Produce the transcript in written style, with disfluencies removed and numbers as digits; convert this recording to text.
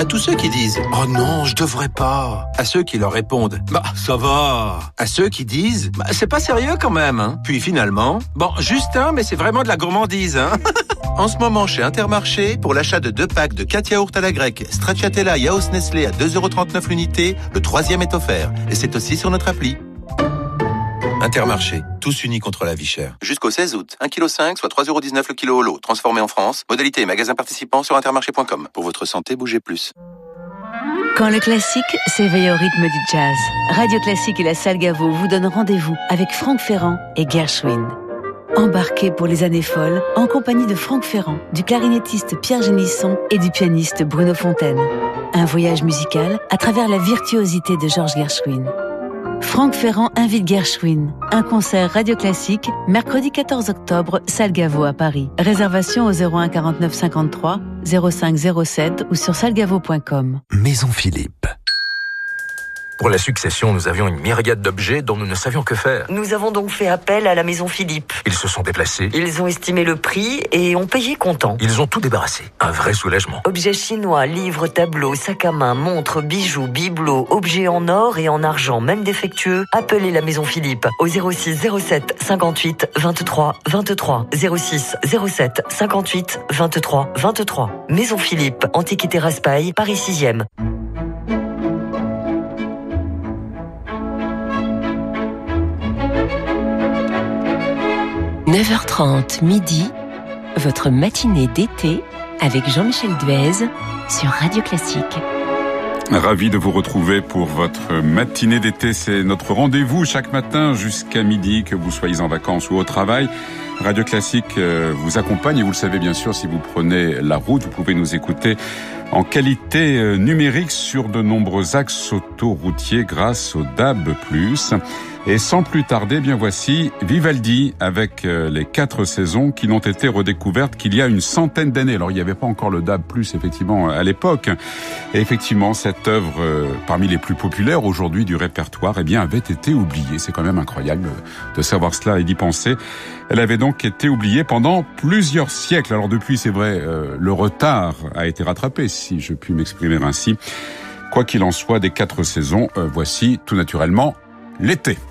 À tous ceux qui disent « Oh non, je devrais pas ». À ceux qui leur répondent « Bah, ça va ». À ceux qui disent « Bah, c'est pas sérieux quand même, hein ». Puis finalement, bon, juste un, mais c'est vraiment de la gourmandise, hein. En ce moment, chez Intermarché, pour l'achat de 2 packs de 4 yaourts à la grecque, Stracciatella Yaourt Nestlé à 2,39€ l'unité, le 3e est offert. Et c'est aussi sur notre appli. Intermarché, tous unis contre la vie chère. Jusqu'au 16 août, 1,5 kg, soit 3,19€ le kilo au lot, transformé en France. Modalité et magasin participants sur intermarché.com. Pour votre santé, bougez plus. Quand le classique s'éveille au rythme du jazz, Radio Classique et la Salle Gaveau vous donnent rendez-vous avec Franck Ferrand et Gershwin. Embarquez pour les années folles en compagnie de Franck Ferrand, du clarinettiste Pierre Génisson et du pianiste Bruno Fontaine. Un voyage musical à travers la virtuosité de Georges Gershwin. Franck Ferrand invite Gershwin. Un concert Radio Classique, mercredi 14 octobre, Salle Gaveau à Paris. Réservation au 01 49 53 05 07 ou sur salgavo.com. Maison Philippe. Pour la succession, nous avions une myriade d'objets dont nous ne savions que faire. Nous avons donc fait appel à la Maison Philippe. Ils se sont déplacés. Ils ont estimé le prix et ont payé comptant. Ils ont tout débarrassé. Un vrai soulagement. Objets chinois, livres, tableaux, sacs à main, montres, bijoux, bibelots, objets en or et en argent, même défectueux. Appelez la Maison Philippe au 06 07 58 23 23. 06 07 58 23 23. Maison Philippe, Antiquité Raspail, Paris 6e. 9h30, midi, votre matinée d'été avec Jean-Michel Duez sur Radio Classique. Ravi de vous retrouver pour votre matinée d'été. C'est notre rendez-vous chaque matin jusqu'à midi, que vous soyez en vacances ou au travail. Radio Classique vous accompagne et vous le savez bien sûr, si vous prenez la route, vous pouvez nous écouter en qualité numérique sur de nombreux axes autoroutiers grâce au DAB+. Et sans plus tarder, bien voici Vivaldi avec les 4 saisons qui n'ont été redécouvertes qu'il y a une centaine d'années. Alors il n'y avait pas encore le DAB+, effectivement, à l'époque. Et effectivement, cette œuvre, parmi les plus populaires aujourd'hui du répertoire, eh bien, avait été oubliée. C'est quand même incroyable de savoir cela et d'y penser. Elle avait donc été oubliée pendant plusieurs siècles. Alors depuis, c'est vrai, le retard a été rattrapé, si je puis m'exprimer ainsi. Quoi qu'il en soit, des 4 saisons, voici tout naturellement l'été.